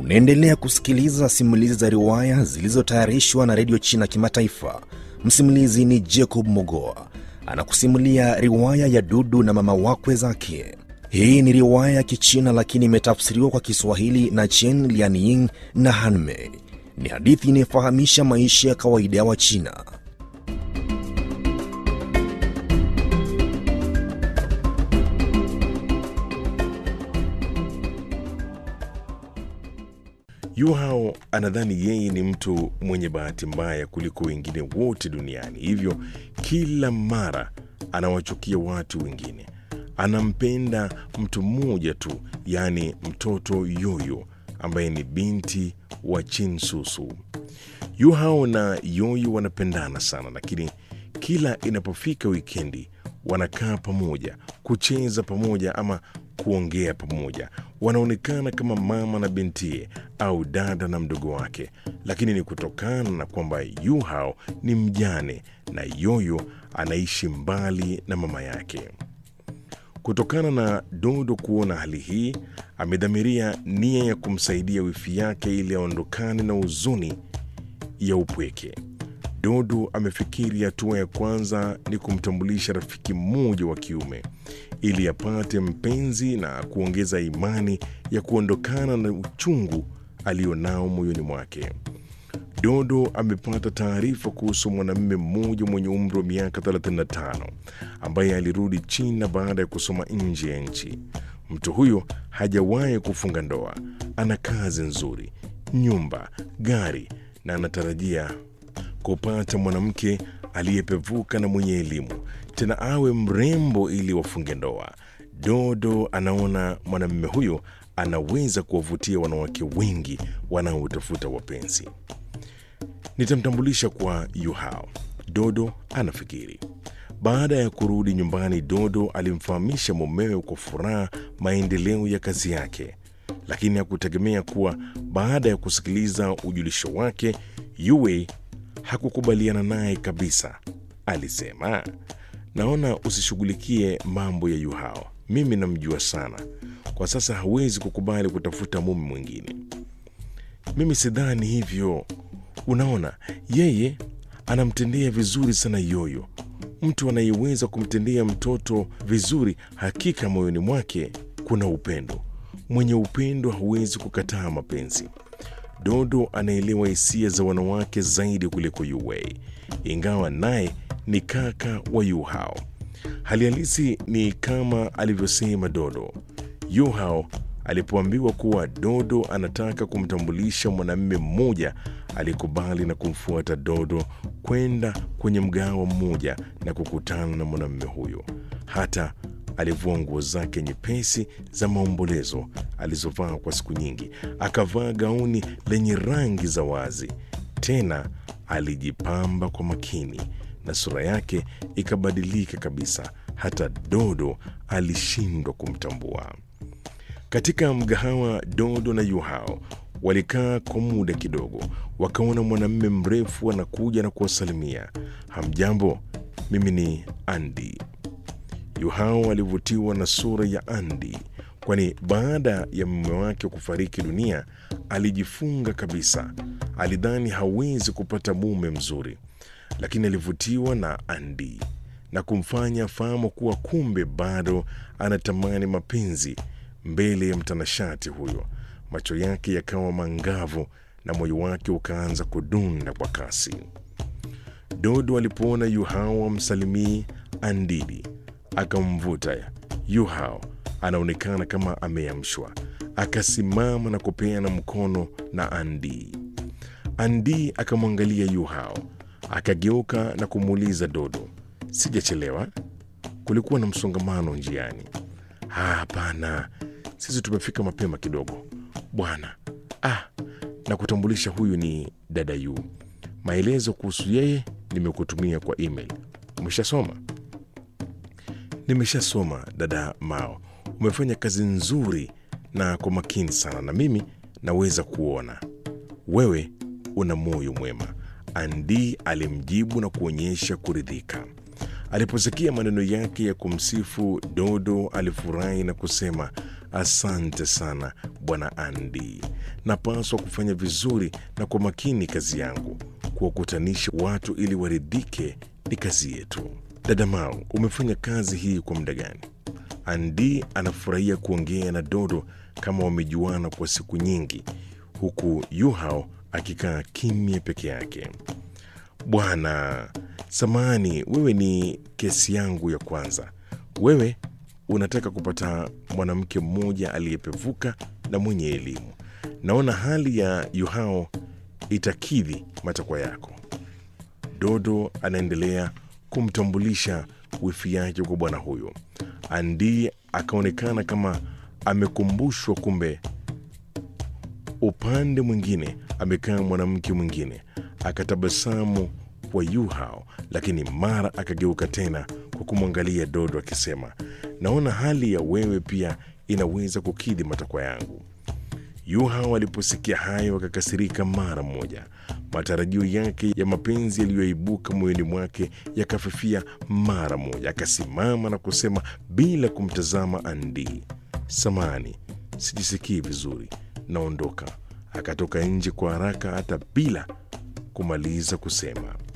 Unaendelea kusikiliza simulizi za riwaya zilizotayarishwa na Radio China Kimataifa. Msimulizi ni Jacob Mogoa. Anakusimulia riwaya ya Dudu na mama wakwe zake. Hii ni riwaya ya Kichina lakini imetafsiriwa kwa Kiswahili na Chen Lianying na Hanmei. Ni hadithi inayofahamisha maisha ya kawaida ya Wachina. Yu Hao anadhani yeye ni mtu mwenye bahati mbaya kuliko wengine wote duniani. Hivyo kila mara anawachukia watu wengine. Anampenda mtu mmoja tu, yani mtoto Yoyo ambaye ni binti wa Chin Susu. Yu Hao na Yoyo wanapendana sana, lakini kila inapofika wikendi wanakaa pamoja, kucheza pamoja ama kuongea pamoja. Wanaonekana kama mama na bintie au dada na mdogo wake, lakini ni kutokana na kwamba Yu Hao ni mjane na Yoyo anaishi mbali na mama yake. Kutokana na Dodo kuona hali hii, amedhamiria nia ya kumsaidia wifi yake ili aondokane na huzuni ya upweke. Dodo amefikiri hatua ya kwanza ni kumtambulisha rafiki mmoja wa kiume ili apate mpenzi na kuongeza imani ya kuondokana na uchungu alionao moyoni mwake. Dodo amepata taarifa kuhusu mwanamume mmoja mwenye umri wa miaka 35 ambaye alirudi China baada ya kusoma nje ya nchi. Mtu huyo hajawahi kufunga ndoa, ana kazi nzuri, nyumba, gari na anatarajia kupata mwanamke aliyepevuka na mwenye elimu, tena awe mrembo ili wafunge ndoa. Dodo anaona mwanamume huyo anaweza kuwavutia wanawake wengi wanaotafuta wapenzi. Nitamtambulisha kwa Yu Hao, Dodo anafikiri. Baada ya kurudi nyumbani, Dodo alimfahamisha mumewe kwa furaha maendeleo ya kazi yake, lakini hakutegemea kuwa baada ya kusikiliza ujulisho wake, Yue hakukubaliana naye kabisa. Alisema, naona usishughulikie mambo ya Yu Hao. Mimi namjua sana. Kwa sasa hawezi kukubali kutafuta mume mwingine. Mimi sidhani hivyo. Unaona, yeye anamtendea vizuri sana Yoyo. Mtu anayeweza kumtendea mtoto vizuri, hakika moyoni mwake kuna upendo. Mwenye upendo hawezi kukataa mapenzi. Dodo anaelewa hisia za wanawake zaidi kuliko Yue, ingawa naye ni kaka wa Yu Hao. Hali halisi ni kama alivyosema Dodo. Yu Hao alipoambiwa kuwa Dodo anataka kumtambulisha mwanamume mmoja, alikubali na kumfuata Dodo kwenda kwenye mgahawa mmoja na kukutana na mwanamume huyo. Hata alivua nguo zake nyepesi za maombolezo alizovaa kwa siku nyingi, akavaa gauni lenye rangi za wazi. Tena alijipamba kwa makini na sura yake ikabadilika kabisa. Hata Dodo alishindwa kumtambua. Katika mgahawa, Dodo na Yu Hao walikaa kwa muda kidogo. Wakaona mwanamume mrefu anakuja na kuwasalimia. Hamjambo, mimi ni Andy. Yu Hao alivutiwa na sura ya Andy, kwani baada ya mume wake kufariki dunia alijifunga kabisa. Alidhani hawezi kupata mume mzuri, lakini alivutiwa na Andy na kumfanya fahamu kuwa kumbe bado anatamani mapenzi. Mbele ya mtanashati huyo, macho yake yakawa mangavu na moyo wake ukaanza kudunda kwa kasi. Dodo alipoona Yu Hao amsalimii Andy, akamvuta. Yu Hao anaonekana kama ameamshwa, akasimama na kupeana mkono na Andy. Andy akamwangalia Yu Hao, akageuka na kumuuliza Dodo, sijachelewa? Kulikuwa na msongamano njiani? Hapana, sisi tumefika mapema kidogo bwana. Na kutambulisha, huyu ni dada Yu. Maelezo kuhusu yeye nimekutumia kwa email. Umeshasoma? Nimeshasoma dada Mao. Umefanya kazi nzuri na kwa makini sana, na mimi naweza kuona wewe una moyo mwema, Andy alimjibu na kuonyesha kuridhika. Aliposikia maneno yake ya kumsifu, Dodo alifurahi na kusema, Asante sana Bwana Andy. Napaswa kufanya vizuri na kwa makini kazi yangu. Kuwakutanisha watu ili waridhike ni kazi yetu. Dada Mau, umefanya kazi hii kwa muda gani? Andy anafurahia kuongea na Dodo kama wamejuana kwa siku nyingi, huku Yu Hao akikaa kimya peke yake. Bwana, samahani, wewe ni kesi yangu ya kwanza. Wewe unataka kupata mwanamke mmoja aliyepevuka na mwenye elimu. Naona hali ya Yu Hao itakidhi matakwa yako. Dodo anaendelea kumtambulisha wifi yake kwa bwana huyo. Andy akaonekana kama amekumbushwa, kumbe upande mwingine amekaa mwanamke mwingine. Akatabasamu kwa Yu Hao, lakini mara akageuka tena kwa kumwangalia Dodo akisema, naona hali ya wewe pia inaweza kukidhi matakwa yangu. Yu Hao aliposikia hayo akakasirika mara moja. Matarajio yake ya mapenzi yaliyoibuka moyoni mwake yakafifia mara moja. Akasimama na kusema bila kumtazama Andy, samahani, sijisikii vizuri, naondoka. Akatoka nje kwa haraka hata bila kumaliza kusema.